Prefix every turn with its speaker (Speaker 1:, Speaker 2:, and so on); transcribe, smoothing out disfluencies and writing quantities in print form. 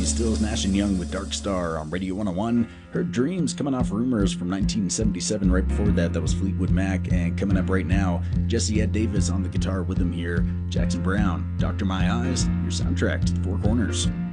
Speaker 1: Seventies, still Nash and Young with Dark Star on Radio 101. Heard Dreams coming off Rumors from 1977. Right before that, that was Fleetwood Mac. And coming up right now, Jesse Ed Davis on the guitar with him here. Jackson Browne, Dr. My Eyes, your soundtrack to the Four Corners.